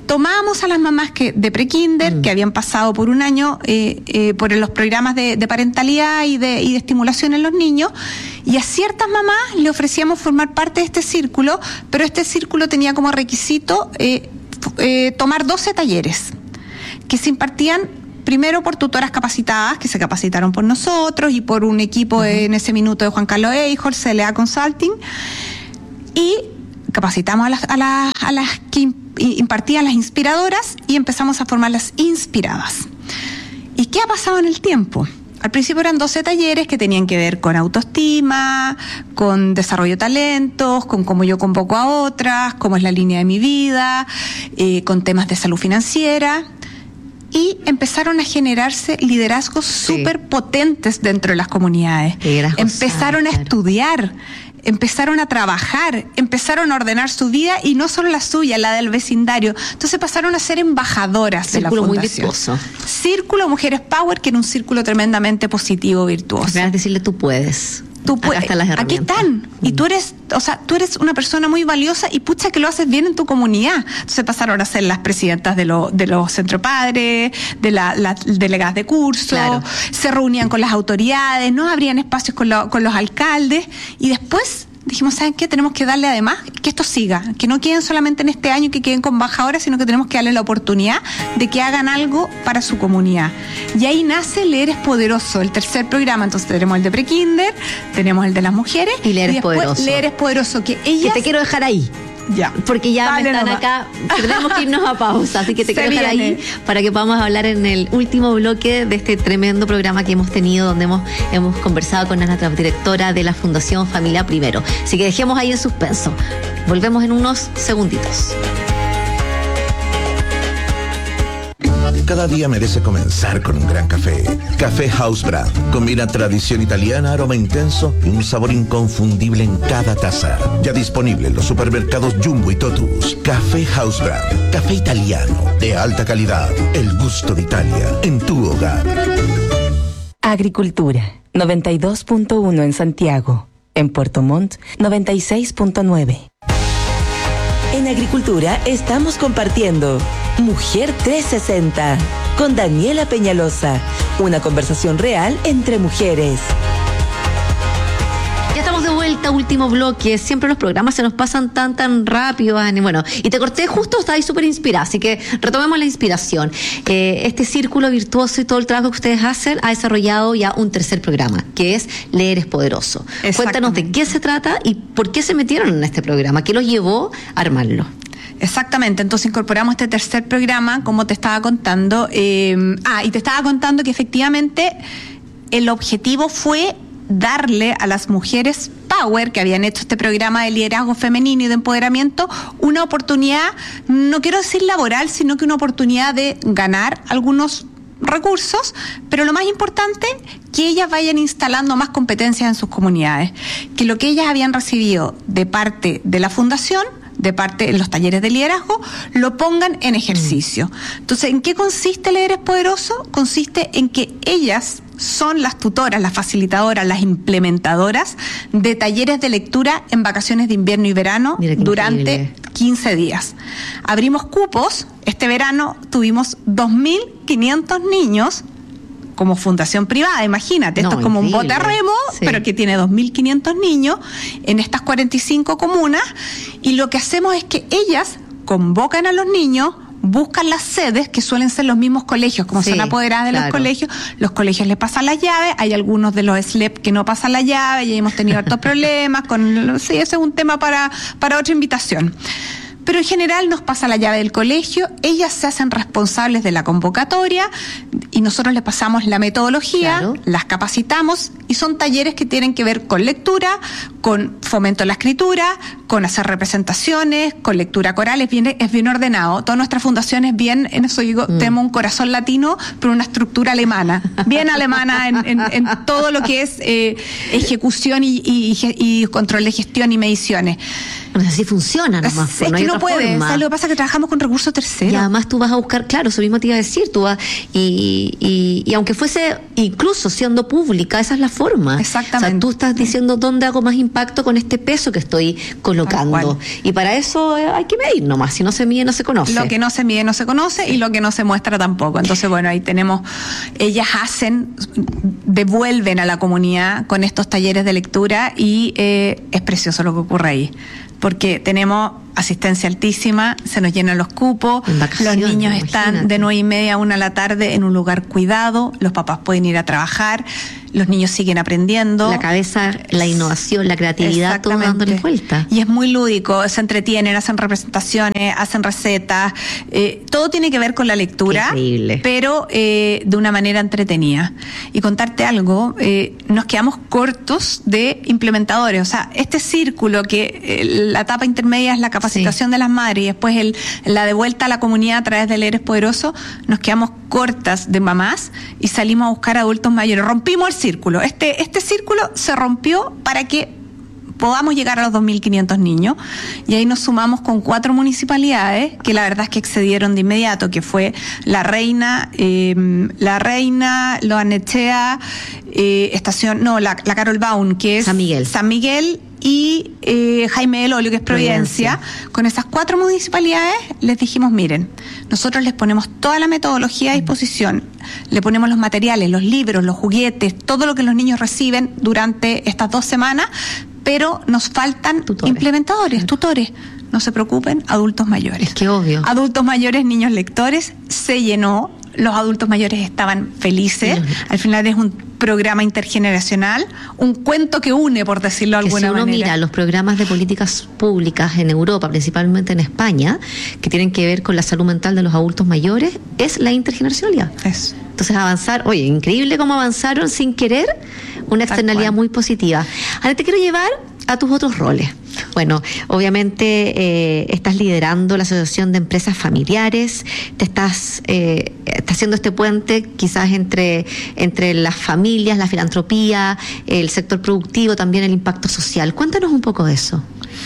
Tomamos a las mamás de prekinder, que habían pasado por un año por los programas de parentalidad y de estimulación en los niños, y a ciertas mamás le ofrecíamos formar parte de este círculo, pero este círculo tenía como requisito tomar 12 talleres que se impartían primero por tutoras capacitadas, que se capacitaron por nosotros y por un equipo en ese minuto de Juan Carlos Eichhorn, CLA Consulting, y capacitamos a las que impartían las inspiradoras y empezamos a formar las inspiradas. ¿Y qué ha pasado en el tiempo? Al principio eran 12 talleres que tenían que ver con autoestima, con desarrollo de talentos, con cómo yo convoco a otras, cómo es la línea de mi vida, con temas de salud financiera. Y empezaron a generarse liderazgos súper potentes dentro de las comunidades. Empezaron a estudiar, empezaron a trabajar, empezaron a ordenar su vida, y no solo la suya, la del vecindario. Entonces pasaron a ser embajadoras de la fundación. Círculo muy virtuoso. Círculo Mujeres Power, que era un círculo tremendamente positivo, virtuoso. Es decirle, tú puedes. Tú puedes. Aquí están. Y tú eres una persona muy valiosa, y pucha que lo haces bien en tu comunidad. Entonces pasaron a ser las presidentas de los centros padres, de las delegadas de curso, se reunían con las autoridades, no abrían espacios con los alcaldes, y después dijimos, ¿saben qué? Tenemos que darle además que esto siga, que no queden solamente en este año, que queden con embajadoras, sino que tenemos que darle la oportunidad de que hagan algo para su comunidad. Y ahí nace Leer es Poderoso, el tercer programa. Entonces tenemos el de prekinder, tenemos el de las mujeres, y Leer es Poderoso. Leer es Poderoso, que ellas... Que te quiero dejar ahí. Ya. Porque ya Dale, me están acá, tenemos que irnos a pausa, así que te quiero dejar ahí para que podamos hablar en el último bloque de este tremendo programa que hemos tenido, donde hemos conversado con nuestra directora de la Fundación Familia Primero. Así que dejemos ahí en suspenso. Volvemos en unos segunditos. Cada día merece comenzar con un gran café. Café House Brand. Combina tradición italiana, aroma intenso y un sabor inconfundible en cada taza. Ya disponible en los supermercados Jumbo y Totus. Café House Brand. Café italiano de alta calidad. El gusto de Italia en tu hogar. Agricultura 92.1 en Santiago. En Puerto Montt 96.9. En Agricultura estamos compartiendo Mujer 360 con Daniela Peñalosa, una conversación real entre mujeres. Ya estamos de vuelta, último bloque. Siempre los programas se nos pasan tan rápido, Ani. Bueno, y te corté justo, estaba ahí súper inspirada, así que retomemos la inspiración. Este círculo virtuoso y todo el trabajo que ustedes hacen ha desarrollado ya un tercer programa, que es Leer es Poderoso. Cuéntanos de qué se trata y por qué se metieron en este programa, qué los llevó a armarlo. Exactamente, entonces incorporamos este tercer programa, como te estaba contando, y te estaba contando que efectivamente el objetivo fue darle a las mujeres Power, que habían hecho este programa de liderazgo femenino y de empoderamiento, una oportunidad, no quiero decir laboral, sino que una oportunidad de ganar algunos recursos, pero lo más importante, que ellas vayan instalando más competencias en sus comunidades, que lo que ellas habían recibido de parte de la fundación, de parte en los talleres de liderazgo, lo pongan en ejercicio. Entonces, ¿en qué consiste Leer es Poderoso? Consiste en que ellas son las tutoras, las facilitadoras, las implementadoras de talleres de lectura en vacaciones de invierno y verano durante 15 días. Abrimos cupos. Este verano tuvimos 2.500 niños como fundación privada, imagínate, esto es como increíble. Un bote a remo, sí, pero que tiene 2.500 niños en estas 45 comunas, y lo que hacemos es que ellas convocan a los niños, buscan las sedes, que suelen ser los mismos colegios, como son apoderadas de los colegios les pasan las llaves, hay algunos de los SLEP que no pasan la llave, y hemos tenido hartos problemas, ese es un tema para otra invitación. Pero en general nos pasa la llave del colegio, ellas se hacen responsables de la convocatoria y nosotros les pasamos la metodología, las capacitamos, y son talleres que tienen que ver con lectura, con fomento de la escritura, con hacer representaciones, con lectura coral, es bien ordenado. Toda nuestra fundación es bien, en eso digo, tenemos un corazón latino, pero una estructura alemana, bien alemana en todo lo que es ejecución y control de gestión y mediciones. Bueno, así funciona nomás. Es que no puede. ¿Sabes lo que pasa? Que trabajamos con recursos terceros. Y además tú vas a buscar, claro, eso mismo te iba a decir, tú vas, y aunque fuese incluso siendo pública, esa es la forma forma. Exactamente. O sea, tú estás diciendo dónde hago más impacto con este peso que estoy colocando. Y para eso hay que medir nomás. Si no se mide, no se conoce. Lo que no se mide no se conoce y lo que no se muestra tampoco. Entonces, bueno, ahí tenemos, ellas devuelven a la comunidad con estos talleres de lectura y es precioso lo que ocurre ahí. Porque tenemos asistencia altísima, se nos llenan los cupos, los niños están de 9:30 a 1 de la tarde en un lugar cuidado, los papás pueden ir a trabajar, los niños siguen aprendiendo. La cabeza, la innovación, la creatividad, todo dándole vuelta. Y es muy lúdico, se entretienen, hacen representaciones, hacen recetas, todo tiene que ver con la lectura, pero de una manera entretenida. Y contarte algo, nos quedamos cortos de implementadores, o sea, este círculo que la etapa intermedia es la capacitación de las madres y después la de vuelta a la comunidad a través de Leer es Poderoso, nos quedamos cortas de mamás y salimos a buscar adultos mayores. Rompimos el círculo. Este círculo se rompió para que podamos llegar a los 2.500 niños y ahí nos sumamos con 4 municipalidades que la verdad es que excedieron de inmediato, que fue La Reina, Loanechea, la Carol Baum, que es San Miguel y Jaime del Olio, que es Providencia. Con esas 4 municipalidades les dijimos, miren, nosotros les ponemos toda la metodología a disposición, le ponemos los materiales, los libros, los juguetes, todo lo que los niños reciben durante estas 2 semanas, pero nos faltan implementadores, tutores. No se preocupen, adultos mayores. Es que obvio. Adultos mayores, niños lectores, se llenó. Los adultos mayores estaban felices. Al final es un programa intergeneracional, un cuento que une, por decirlo de alguna manera. Si uno mira los programas de políticas públicas en Europa, principalmente en España, que tienen que ver con la salud mental de los adultos mayores, es la intergeneracionalidad. Entonces increíble cómo avanzaron sin querer, una externalidad muy positiva. Ahora te quiero llevar a tus otros roles. Bueno, obviamente estás liderando la Asociación de Empresas Familiares, estás haciendo este puente quizás entre las familias, la filantropía, el sector productivo, también el impacto social. Cuéntanos un poco de eso.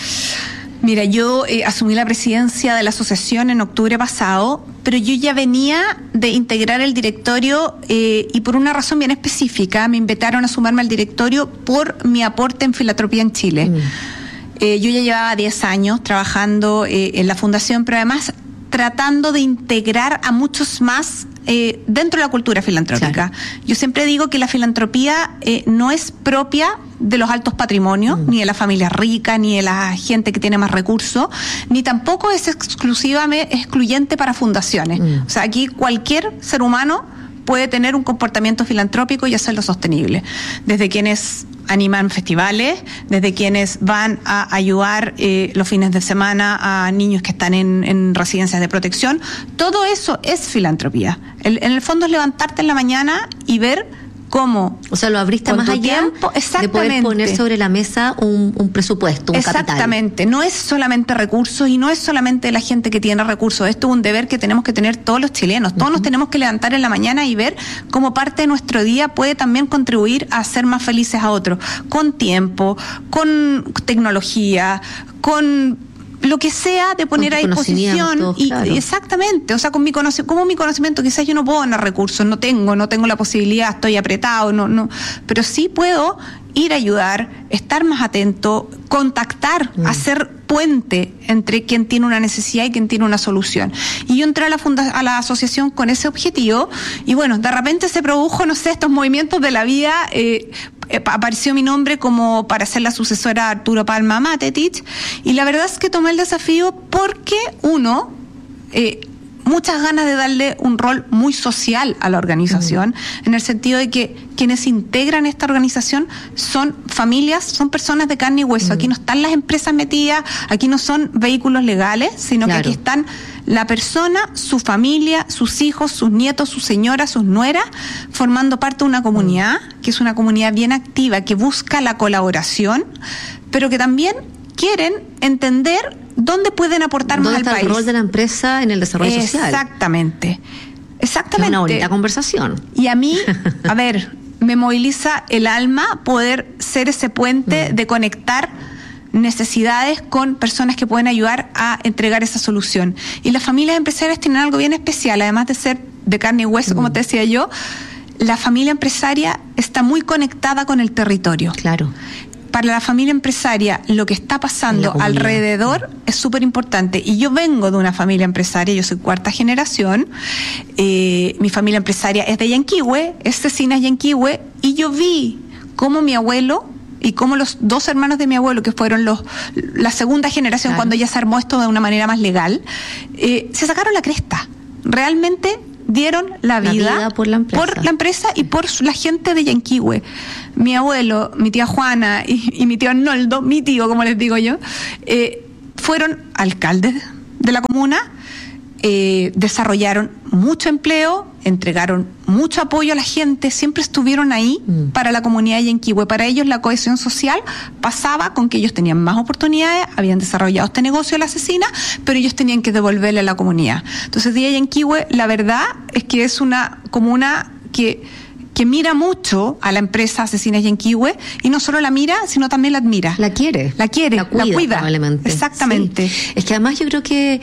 Mira, yo asumí la presidencia de la asociación en octubre pasado, pero yo ya venía de integrar el directorio y por una razón bien específica me invitaron a sumarme al directorio por mi aporte en filantropía en Chile. Yo ya llevaba 10 años trabajando en la fundación, pero además tratando de integrar a muchos más dentro de la cultura filantrópica. Yo siempre digo que la filantropía no es propia de los altos patrimonios, ni de las familias ricas, ni de la gente que tiene más recursos, ni tampoco es excluyente para fundaciones. O sea, aquí cualquier ser humano puede tener un comportamiento filantrópico y hacerlo sostenible. Desde quienes animan festivales, desde quienes van a ayudar los fines de semana a niños que están en residencias de protección. Todo eso es filantropía. En el fondo es levantarte en la mañana y ver cómo. O sea, lo abriste más allá de poder poner sobre la mesa un presupuesto, un capital. Exactamente. No es solamente recursos y no es solamente la gente que tiene recursos. Esto es un deber que tenemos que tener todos los chilenos. Todos nos tenemos que levantar en la mañana y ver cómo parte de nuestro día puede también contribuir a hacer más felices a otros. Con tiempo, con tecnología, con lo que sea de poner a disposición exactamente, o sea, con mi conocimiento quizás yo no puedo ganar recursos, no tengo la posibilidad, estoy apretado, no, pero sí puedo ir a ayudar, estar más atento, contactar, hacer puente entre quien tiene una necesidad y quien tiene una solución. Y yo entré a la asociación con ese objetivo y bueno, de repente se produjo, estos movimientos de la vida. Apareció mi nombre como para ser la sucesora de Arturo Palma Matetich y la verdad es que tomé el desafío porque muchas ganas de darle un rol muy social a la organización, en el sentido de que quienes integran esta organización son familias, son personas de carne y hueso. Aquí no están las empresas metidas, aquí no son vehículos legales, sino que aquí están la persona, su familia, sus hijos, sus nietos, su señora, sus nueras, formando parte de una comunidad, que es una comunidad bien activa, que busca la colaboración, pero que también quieren entender dónde pueden aportar más al país. ¿Dónde está el rol de la empresa en el desarrollo social? Exactamente. Es una bonita conversación. Y a mí, me moviliza el alma poder ser ese puente de conectar necesidades con personas que pueden ayudar a entregar esa solución. Y las familias empresarias tienen algo bien especial, además de ser de carne y hueso, como te decía yo, la familia empresaria está muy conectada con el territorio. Claro. Para la familia empresaria, lo que está pasando alrededor es súper importante. Y yo vengo de una familia empresaria, yo soy 4ª generación. Mi familia empresaria es de Yanquihue, es Cecinas Yanquihue, y yo vi cómo mi abuelo y cómo los 2 hermanos de mi abuelo, que fueron la segunda generación, claro, cuando ya se armó esto de una manera más legal, se sacaron la cresta. Realmente dieron la vida por la empresa y por la gente de Yanquihue. Mi abuelo, mi tía Juana y mi tío Arnoldo, mi tío, como les digo yo, fueron alcaldes de la comuna, desarrollaron mucho empleo, entregaron mucho apoyo a la gente, siempre estuvieron ahí para la comunidad de Yanquihue. Para ellos la cohesión social pasaba con que ellos tenían más oportunidades, habían desarrollado este negocio, la Cecina, pero ellos tenían que devolverle a la comunidad. Entonces, Día Yanquihue, la verdad es que es una comuna que mira mucho a la empresa Cecinas Yanquihue, y no solo la mira, sino también la admira. La quiere. La cuida. Probablemente. Exactamente. Sí. Es que además yo creo que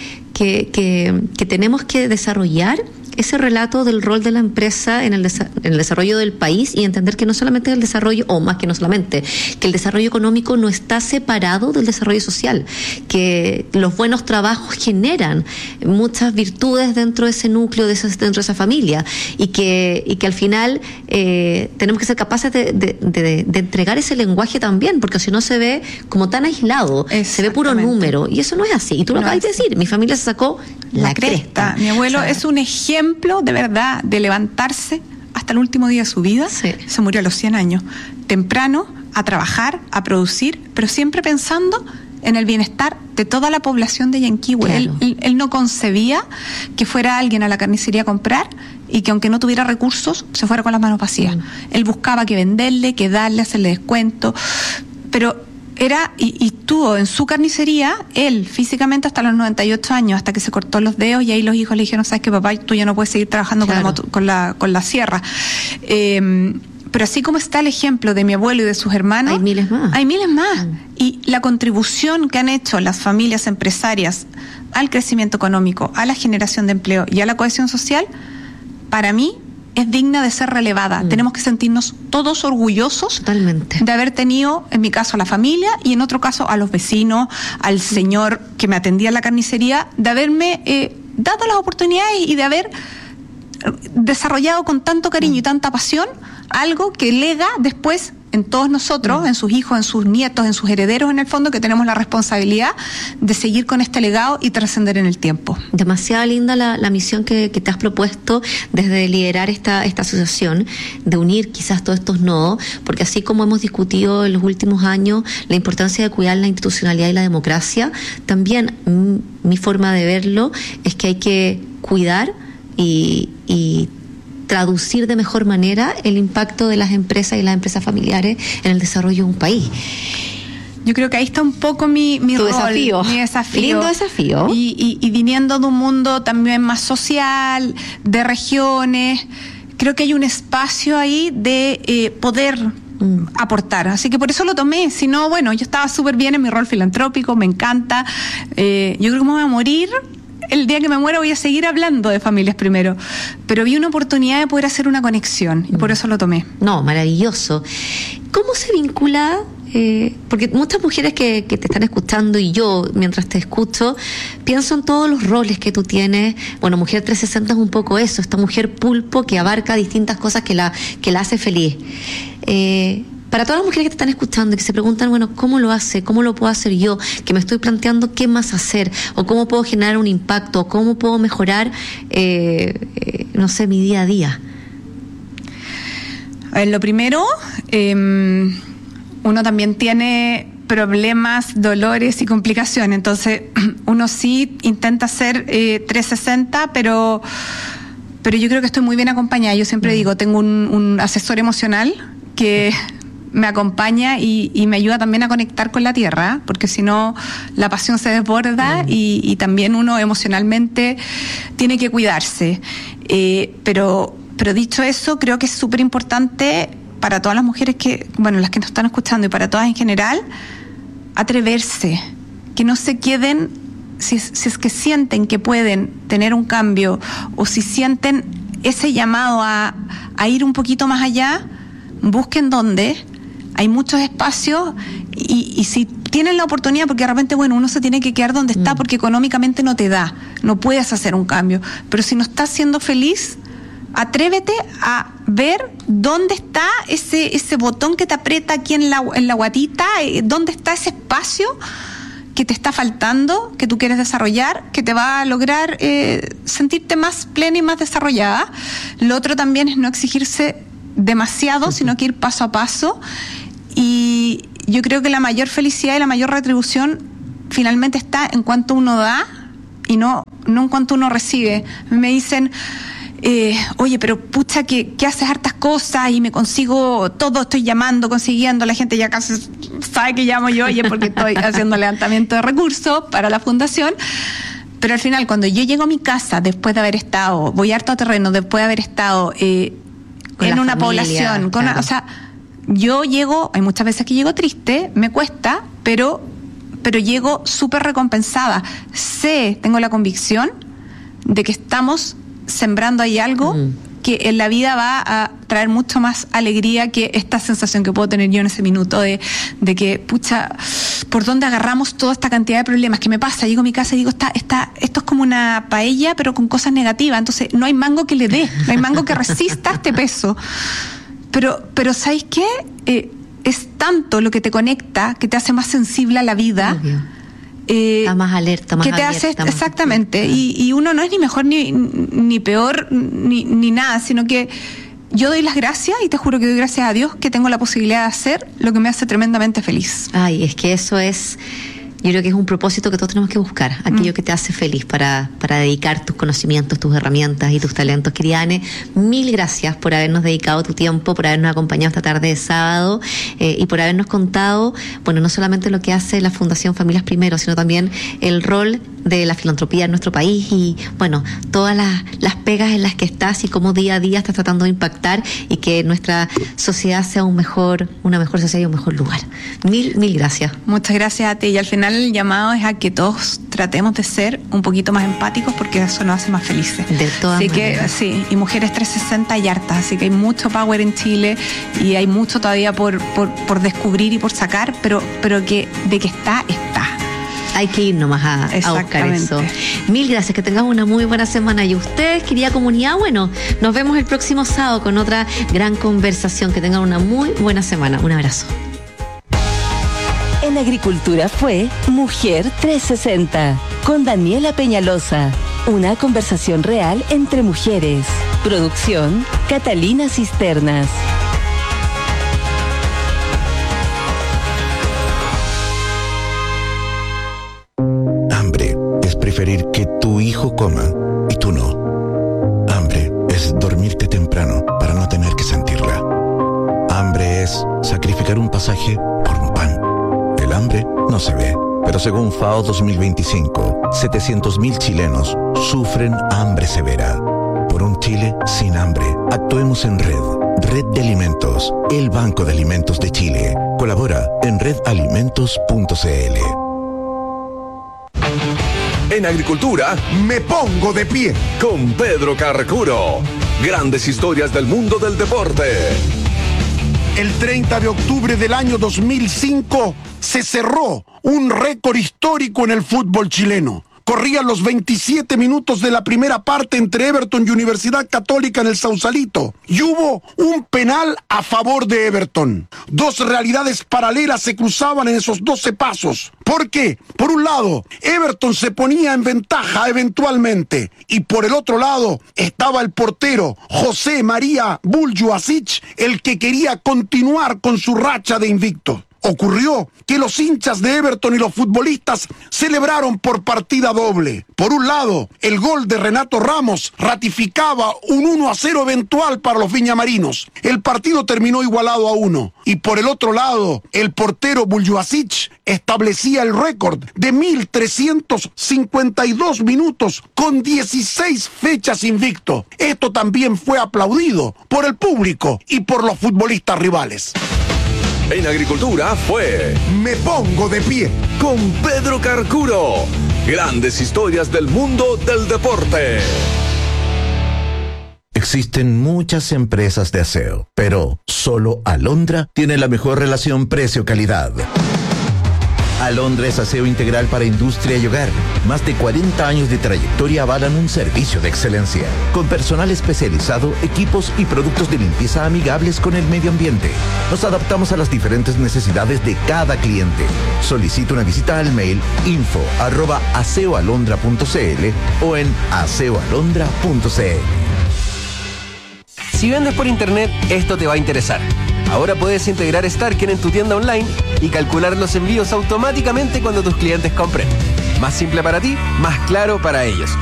tenemos que desarrollar ese relato del rol de la empresa en el desarrollo del país, y entender que no solamente el desarrollo, o más que no solamente, que el desarrollo económico no está separado del desarrollo social, que los buenos trabajos generan muchas virtudes dentro de ese núcleo, dentro de esa familia, y que al final tenemos que ser capaces de entregar ese lenguaje también, porque si no se ve como tan aislado, se ve puro número, y eso no es así. Y tú lo acabas de decir, mi familia se sacó la cresta. Mi abuelo es un ejemplo de verdad de levantarse hasta el último día de su vida. Sí. Se murió a los 100 años, temprano, a trabajar, a producir, pero siempre pensando en el bienestar de toda la población de Yanquihue. Claro. Él no concebía que fuera alguien a la carnicería a comprar y que, aunque no tuviera recursos, se fuera con las manos vacías. Él buscaba que venderle, que darle, hacerle descuento, pero y tuvo en su carnicería, él físicamente hasta los 98 años, hasta que se cortó los dedos, y ahí los hijos le dijeron: ¿sabes qué, papá? Tú ya no puedes seguir trabajando, claro, con la sierra. Pero así como está el ejemplo de mi abuelo y de sus hermanos, hay miles más. Y la contribución que han hecho las familias empresarias al crecimiento económico, a la generación de empleo y a la cohesión social, para mí es digna de ser relevada. Tenemos que sentirnos todos orgullosos. Totalmente. De haber tenido, en mi caso, a la familia, y en otro caso a los vecinos, al señor que me atendía en la carnicería, de haberme dado las oportunidades y de haber desarrollado con tanto cariño y tanta pasión algo que lega después en todos nosotros, en sus hijos, en sus nietos, en sus herederos, en el fondo, que tenemos la responsabilidad de seguir con este legado y trascender en el tiempo. Demasiado linda la misión que te has propuesto desde liderar esta asociación, de unir quizás todos estos nodos, porque así como hemos discutido en los últimos años la importancia de cuidar la institucionalidad y la democracia, también mi forma de verlo es que hay que cuidar y traducir de mejor manera el impacto de las empresas y las empresas familiares en el desarrollo de un país. Yo creo que ahí está un poco mi rol, mi desafío. Lindo desafío. Y viniendo de un mundo también más social, de regiones, creo que hay un espacio ahí de poder aportar. Así que por eso lo tomé. Si no, bueno, yo estaba súper bien en mi rol filantrópico, me encanta. Yo creo que me voy a morir. El día que me muera voy a seguir hablando de familias primero, pero vi una oportunidad de poder hacer una conexión y por eso lo tomé. No, maravilloso. ¿Cómo se vincula? Porque muchas mujeres que te están escuchando, y yo mientras te escucho, pienso en todos los roles que tú tienes. Bueno, Mujer 360 es un poco eso, esta mujer pulpo que abarca distintas cosas que la hace feliz. Para todas las mujeres que te están escuchando y que se preguntan, bueno, ¿cómo lo hace? ¿Cómo lo puedo hacer yo? Que me estoy planteando qué más hacer, o cómo puedo generar un impacto, o cómo puedo mejorar, no sé, mi día a día. A ver, lo primero, uno también tiene problemas, dolores y complicaciones, entonces uno sí intenta hacer 360, pero yo creo que estoy muy bien acompañada. Yo siempre digo, tengo un asesor emocional que me acompaña y me ayuda también a conectar con la tierra, porque si no la pasión se desborda y también uno emocionalmente tiene que cuidarse. Pero dicho eso, creo que es súper importante para todas las mujeres las que nos están escuchando y para todas en general, atreverse, que no se queden, si es que sienten que pueden tener un cambio, o si sienten ese llamado a ir un poquito más allá, busquen dónde. Hay muchos espacios y si tienen la oportunidad, porque de repente, uno se tiene que quedar donde está porque económicamente no te da, no puedes hacer un cambio. Pero si no estás siendo feliz, atrévete a ver dónde está ese botón que te aprieta aquí en la guatita, dónde está ese espacio que te está faltando, que tú quieres desarrollar, que te va a lograr sentirte más plena y más desarrollada. Lo otro también es no exigirse demasiado, sino que ir paso a paso. Y yo creo que la mayor felicidad y la mayor retribución finalmente está en cuanto uno da y no en cuanto uno recibe. Me dicen, oye, pero pucha, que haces hartas cosas y me consigo todo, estoy llamando, consiguiendo, la gente ya casi sabe que llamo yo, oye, porque estoy haciendo levantamiento de recursos para la fundación. Pero al final, cuando yo llego a mi casa, después de haber estado, voy harto a terreno, después de haber estado en una población, claro. O sea, yo llego, hay muchas veces que llego triste, me cuesta, pero llego súper recompensada. Tengo la convicción de que estamos sembrando ahí algo que en la vida va a traer mucho más alegría que esta sensación que puedo tener yo en ese minuto de que, pucha, ¿por dónde agarramos toda esta cantidad de problemas? ¿Qué me pasa? Llego a mi casa y digo, esto es como una paella, pero con cosas negativas. Entonces, no hay mango que le dé, no hay mango que resista este peso. Pero ¿sabes qué? Es tanto lo que te conecta, que te hace más sensible a la vida. Está más alerta, más que te abierta, hace exactamente. Y uno no es ni mejor ni peor ni nada, sino que yo doy las gracias y te juro que doy gracias a Dios que tengo la posibilidad de hacer lo que me hace tremendamente feliz. Ay, es que eso es... Yo creo que es un propósito que todos tenemos que buscar, aquello que te hace feliz para dedicar tus conocimientos, tus herramientas y tus talentos. Querida Anne, mil gracias por habernos dedicado tu tiempo, por habernos acompañado esta tarde de sábado y por habernos contado, no solamente lo que hace la Fundación Familias Primero, sino también el rol de la filantropía en nuestro país y, todas las pegas en las que estás y cómo día a día estás tratando de impactar y que nuestra sociedad sea una mejor sociedad y un mejor lugar. Mil gracias. Muchas gracias a ti y al final el llamado es a que todos tratemos de ser un poquito más empáticos porque eso nos hace más felices. De todas maneras. Sí, y Mujeres 360 y hartas, así que hay mucho power en Chile y hay mucho todavía por descubrir y por sacar, pero que de que está. Hay que ir nomás a buscar eso. Mil gracias, que tengamos una muy buena semana. Y ustedes, querida comunidad, nos vemos el próximo sábado con otra gran conversación. Que tengan una muy buena semana. Un abrazo. En Agricultura fue Mujer 360 con Daniela Peñalosa. Una conversación real entre mujeres. Producción Catalina Cisternas. Hambre es preferir que tu hijo coma y tú no. Hambre es dormirte temprano para no tener que sentirla. Hambre es sacrificar un pasaje por un pan. El hambre no se ve, pero según FAO 2025, 700.000 chilenos sufren hambre severa. Por un Chile sin hambre, actuemos en red. Red de Alimentos, el Banco de Alimentos de Chile. Colabora en redalimentos.cl. En Agricultura, me pongo de pie con Pedro Carcuro. Grandes historias del mundo del deporte. El 30 de octubre del año 2005 se cerró un récord histórico en el fútbol chileno. Corrían los 27 minutos de la primera parte entre Everton y Universidad Católica en el Sausalito. Y hubo un penal a favor de Everton. Dos realidades paralelas se cruzaban en esos 12 pasos. ¿Por qué? Por un lado, Everton se ponía en ventaja eventualmente. Y por el otro lado, estaba el portero José María Buljubasic, el que quería continuar con su racha de invicto. Ocurrió que los hinchas de Everton y los futbolistas celebraron por partida doble. Por un lado, el gol de Renato Ramos ratificaba un 1-0 eventual para los viñamarinos. El partido terminó igualado a 1. Y por el otro lado, el portero Buljubasic establecía el récord de 1.352 minutos con 16 fechas invicto. Esto también fue aplaudido por el público y por los futbolistas rivales. En Agricultura fue Me Pongo de Pie con Pedro Carcuro. Grandes historias del mundo del deporte. Existen muchas empresas de aseo, pero solo Alondra tiene la mejor relación precio-calidad. Alondra es aseo integral para industria y hogar. Más de 40 años de trayectoria avalan un servicio de excelencia, con personal especializado, equipos y productos de limpieza amigables con el medio ambiente. Nos adaptamos a las diferentes necesidades de cada cliente. Solicita una visita al mail info@aseoalondra.cl o en aseoalondra.cl. Si vendes por internet, esto te va a interesar. Ahora puedes integrar Starken en tu tienda online y calcular los envíos automáticamente cuando tus clientes compren. Más simple para ti, más claro para ellos.